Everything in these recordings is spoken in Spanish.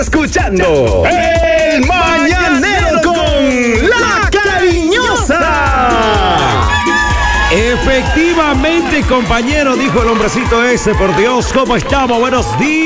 Escuchando El Mañanero con La Cariñosa. Efectivamente, compañero, dijo el hombrecito ese. Por Dios, ¿cómo estamos? Buenos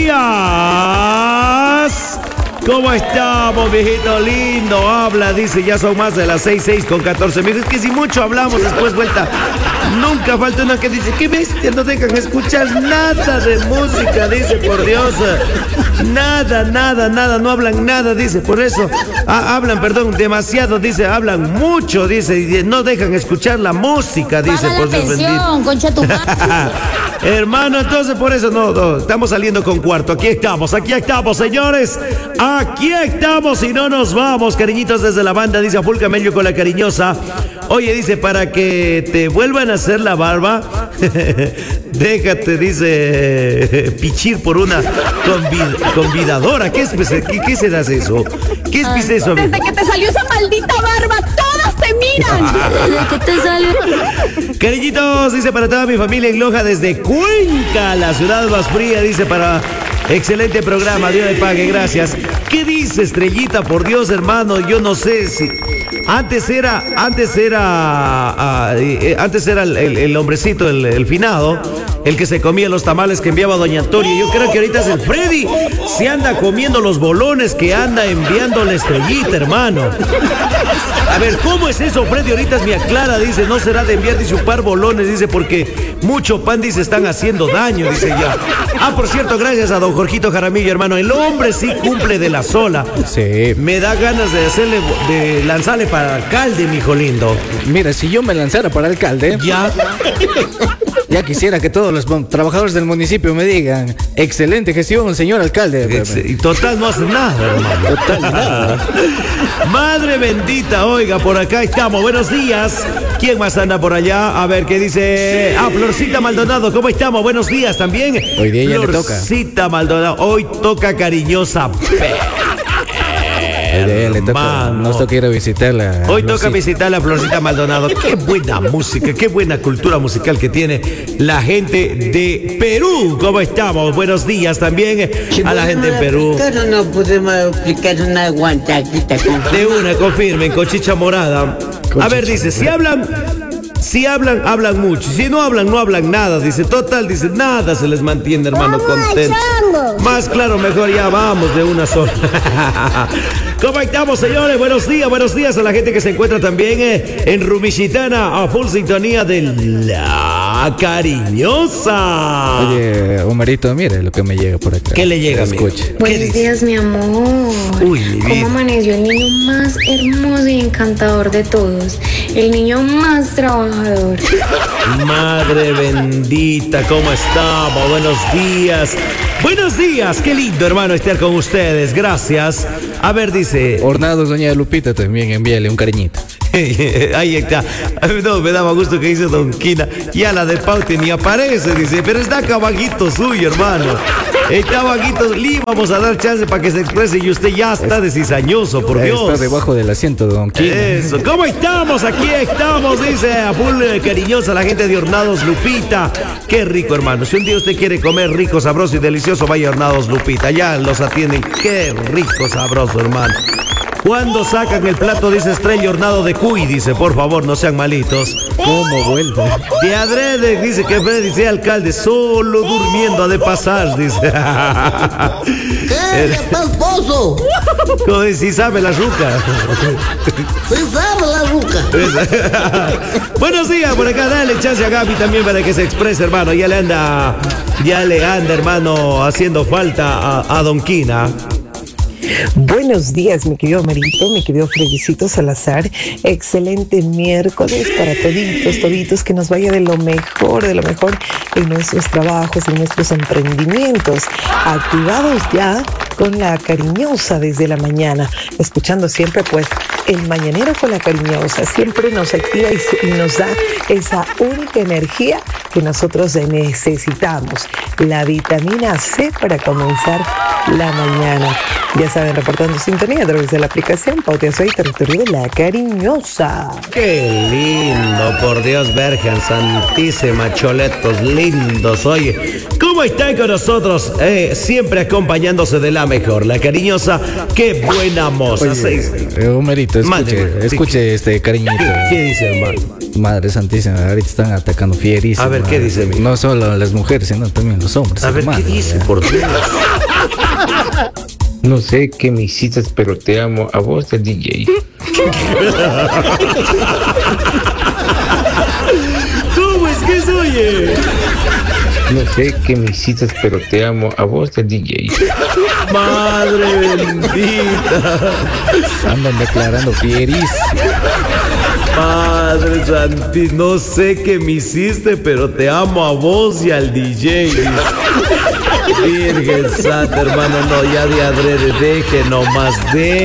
días. ¿Cómo estamos, viejito lindo? Habla, dice, ya son más de las 6 con 14 minutos. Es que si mucho hablamos, después vuelta. Nunca falta una que dice, qué bestia, no dejan escuchar nada de música, dice, por Dios. Nada, no hablan nada, dice, por eso. Hablan, perdón, demasiado, dice, hablan mucho, dice, y no dejan escuchar la música, dice, paga por la Dios pensión, bendito. concha tu madre. Hermano, entonces por eso no, estamos saliendo con cuarto. Aquí estamos, señores. Aquí estamos y no nos vamos, cariñitos desde la banda, dice Full Camello con La Cariñosa. Oye, dice, para que te vuelvan a hacer la barba, déjate, dice, pichir por una convidadora. ¿Qué será eso? ¿Qué es eso, amigo? Desde que te salió esa maldita barba, todas te miran. Desde que te salió. Cariñitos, dice, para toda mi familia en Loja desde Cuenca, la ciudad más fría, dice, para... Excelente programa, Dios le pague, gracias. ¿Qué dice, Estrellita? Por Dios, hermano, yo no sé si... Antes era el hombrecito, el finado, el que se comía los tamales que enviaba doña Antonia. Yo creo que ahorita es el Freddy. Se anda comiendo los bolones que anda enviando la Estrellita, hermano. A ver, ¿cómo es eso, Freddy? Ahorita me aclara, dice, no será de enviar, dice, un par bolones, dice, porque mucho pan, dice, están haciendo daño, dice ya. Por cierto, gracias a don Jorgito Jaramillo, hermano. El hombre sí cumple de la sola. Sí. Me da ganas de lanzarle para alcalde, mijo lindo. Mira, si yo me lanzara para alcalde, ya quisiera que todos los trabajadores del municipio me digan, excelente gestión, señor alcalde. Y total no hace nada, hermano. Total nada. Madre bendita, oiga, por acá estamos. Buenos días. ¿Quién más anda por allá? A ver, ¿qué dice? Florcita Maldonado, ¿cómo estamos? Buenos días también. Hoy día ya le toca. Florcita Maldonado, hoy toca Cariñosa. Le toca, nos toca ir a visitarla. Hoy toca visitar a Florcita Maldonado. Qué buena música, qué buena cultura musical que tiene la gente de Perú. ¿Cómo estamos? Buenos días también a la gente de Perú. No podemos explicar una guantaquita. De una, confirmen, Cochicha Morada. A ver, dice, si hablan, hablan mucho. Si no hablan nada. Dice, total, dice, nada se les mantiene, hermano, contento. Más claro, mejor ya vamos de una sola. ¿Cómo estamos, señores? Buenos días a la gente que se encuentra también en Rumichitana, a full sintonía de La Cariñosa. Oye, Omarito, mire lo que me llega por acá. ¿Qué le llega, escuche? Buenos días, mi amor. Uy, mi vida. ¿Cómo amaneció el niño más hermoso y encantador de todos? El niño más trabajador. Madre bendita, ¿cómo estamos? Buenos días. Buenos días, qué lindo, hermano, estar con ustedes. Gracias. A ver, dice... Hornados, doña Lupita, también envíale un cariñito. Ahí está. No, me daba gusto que dice Don Quina. Ya la de Paute ni aparece, dice. Pero está acá bajito suyo, hermano. Está bajito. Le íbamos a dar chance para que se exprese y usted ya está de cizañoso, por Dios. Está debajo del asiento de Don Quina. Eso. ¿Cómo estamos? Aquí estamos, dice a full cariñosa la gente de Hornados Lupita. Qué rico, hermano. Si un día usted quiere comer rico, sabroso y delicioso, vaya a Hornados Lupita. Ya los atienden. Qué rico, sabroso, hermano. ¿Cuándo sacan el plato, dice Estrella Hornado de Cuy? Dice, por favor, no sean malitos. ¿Cómo vuelve? De adrede, dice que Freddy sea alcalde, solo durmiendo ha de pasar, dice. ¿Qué? ¿Está esposo? Como dice, si sabe la ruca. Sí sabe la ruca. Buenos días, por acá, dale chance a Gaby también para que se exprese, hermano. Ya le anda, hermano, haciendo falta a Don Quina. Buenos días, mi querido Marito, mi querido Fredicito Salazar. Excelente miércoles para toditos, que nos vaya de lo mejor en nuestros trabajos, en nuestros emprendimientos. Activados ya con La Cariñosa desde la mañana, escuchando siempre pues el mañanero con la cariñosa siempre nos activa y nos da esa única energía que nosotros necesitamos, la vitamina C para comenzar la mañana. Ya saben, reportando sintonía a través de la aplicación Pauta Soy, territorio de la cariñosa. Qué lindo, por Dios, Virgen Santísima, choletos lindos. Oye, ¿cómo están con nosotros? Siempre acompañándose de la mejor, la cariñosa. Qué buena moza. Homerito, escuche este cariñito. ¿Qué dice, hermano? Madre Santísima, ahorita están atacando fierísimo. A ver, ¿qué dice, mi? No solo las mujeres, sino también los hombres. A ver, hermano, ¿qué dice, por Dios? No sé qué me hiciste, pero te amo a vos del DJ. ¿Cómo es que soy? No sé qué me hiciste, pero te amo a vos del DJ. Madre bendita. Andan declarando fierísimo. Madre Santísima, no sé qué me hiciste, pero te amo a vos y al DJ. Virgen Santa, hermano, no, ya de adrede, deje nomás.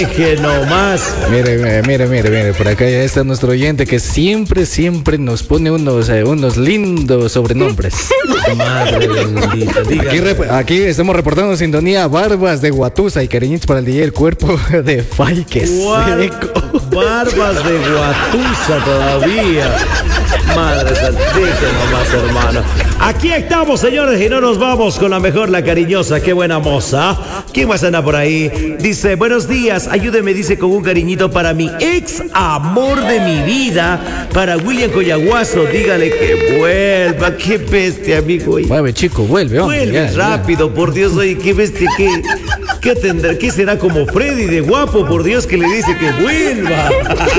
Mire, por acá ya está nuestro oyente que siempre nos pone unos lindos sobrenombres. Madre bendita, diga. Aquí estamos reportando sintonía, barbas de Guatusa y cariñitos para el DJ, el cuerpo de Fay, que seco. Barbas de Guatusa todavía. Madre Santa, deje nomás, hermano. Aquí estamos, señores, y no nos vamos con la mejor, la cariñosa. Qué buena moza. ¿Quién más anda por ahí? Dice, buenos días, ayúdeme, dice, con un cariñito para mi ex amor de mi vida, para William Coyaguazo. Dígale que vuelva. Qué bestia, amigo. Mueve, chico, vuelve, hombre. Vuelve rápido, por Dios. Oye, qué bestia, ¿qué tendrá? ¿Qué será como Freddy de guapo, por Dios, que le dice que vuelva?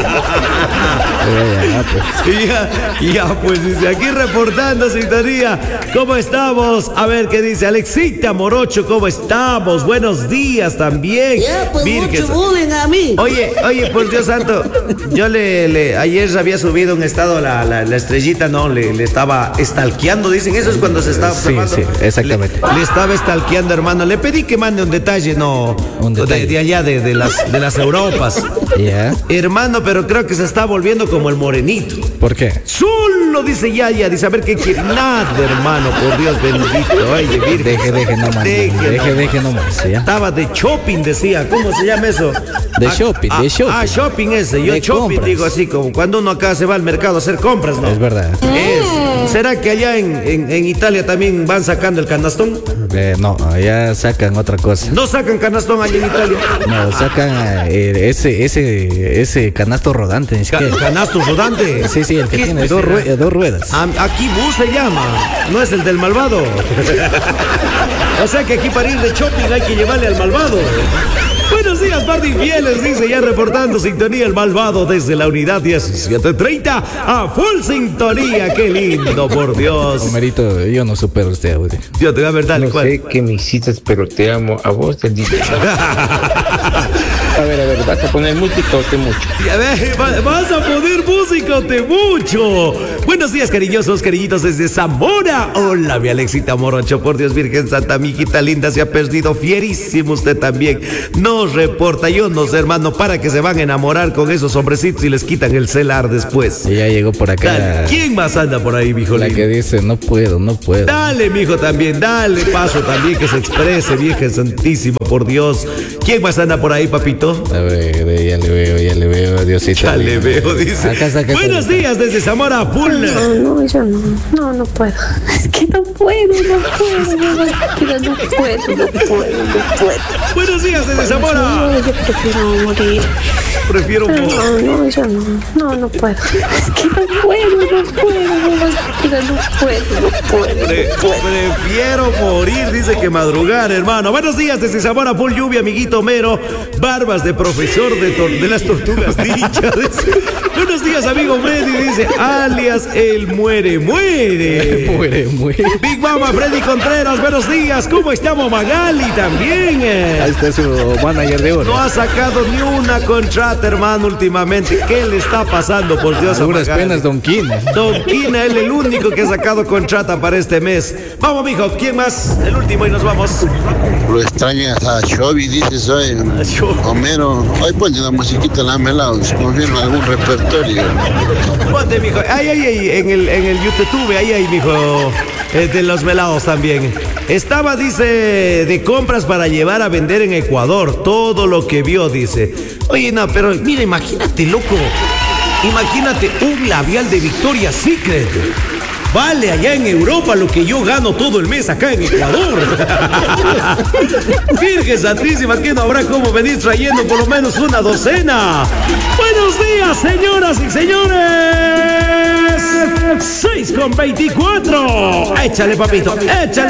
Ya, pues dice, aquí reportando sintonía. ¿Cómo estamos? A ver qué dice Alexita Morocho, ¿cómo estamos? Buenos días también. Ya, pues Virgen. mucho bullying a mí. Oye, por Dios santo, yo ayer había subido un estado la estrellita, ¿no? Le estaba stalkeando, dicen, eso es cuando se está observando. Sí, exactamente. Le estaba stalkeando, hermano. Le pedí que mande un detalle, ¿no? De allá, de las Europas. Ya. Hermano, pero creo que se está volviendo como el morenito. ¿Por qué? Solo dice Yaya, dice, a ver qué quiere. Nada, hermano, por Dios bendito. Oye, Virgen. Deje nomás. ¿Ya? Estaba de shopping, decía. ¿Cómo se llama eso? De shopping. Shopping ese. Yo de shopping compras. digo así, como cuando uno acá se va al mercado a hacer compras, ¿no? Es verdad. ¿Será que allá en Italia también van sacando el canastón? No, ya sacan otra cosa. ¿No sacan canastón allá en Italia? No, sacan ese canasto rodante. ¿Canasto rodante? Sí, el que tiene dos ruedas. Aquí bus se llama, no es el del malvado. O sea que aquí para ir de shopping hay que llevarle al malvado. Buenos días, Martín Fieles, dice ya reportando sintonía el malvado desde la unidad 1730 a full sintonía. Qué lindo, por Dios. Homerito, yo no supero usted, güey. Yo te voy a ver, dale, No sé qué me hiciste, pero te amo a vos del DJ. A ver, ¿vas a poner música o te mucho? A ver, vas a poner música o te mucho. Buenos días, cariñosos, cariñitos desde Zamora. Hola, mi Alexita Morocho, por Dios, Virgen Santa, mi hijita linda, se ha perdido. Fierísimo usted también. Nos reporta, yo no sé, hermano, para que se van a enamorar con esos hombrecitos y les quitan el celular después. Y ya llegó por acá. Dale. ¿Quién más anda por ahí, mijo? La que dice, no puedo. Dale, mijo, también, dale paso también, que se exprese, Virgen Santísima, por Dios. ¿Quién más anda por ahí, papito? A ver, ya le veo, Diosito. Ya le veo, dice. Acá. Buenos días desde Zamora, full. No, yo no puedo. Es que no puedo. Buenos días desde Zamora. No, yo prefiero morir. Prefiero morir. No, yo no puedo. Es que no puedo. Prefiero morir, dice que madrugar, hermano. Buenos días desde Zamora, full lluvia, amiguito Mero. Barbas de profesor de las tortugas ninja. Buenos días, amigo Freddy, dice, alias el muere. Big Mama Freddy Contreras, buenos días. ¿Cómo estamos, Magali? También. Ahí está su manager de oro. No ha sacado ni una contrata, hermano, últimamente. ¿Qué le está pasando, por Dios? A duras penas, Don Quina. Don Quina, él el único que ha sacado contrata para este mes. Vamos, mijo, ¿quién más? El último y nos vamos. Lo extrañas a Chovy, dices hoy. A Chovy. Homero, Hoy ponte una musiquita en la melao, si confirma algún repertorio. Ponte, mijo. Ay, en el YouTube, ahí, mijo. De los melados también. Estaba, dice, de compras para llevar a vender en Ecuador. Todo lo que vio, dice. Oye, no, pero mira, imagínate, loco. Imagínate un labial de Victoria's Secret. Vale allá en Europa lo que yo gano todo el mes acá en Ecuador. Virgen Santísima, que no habrá cómo venir trayendo por lo menos una docena. Buenos días, señoras y señores. 6:24. Échale, papito, échale.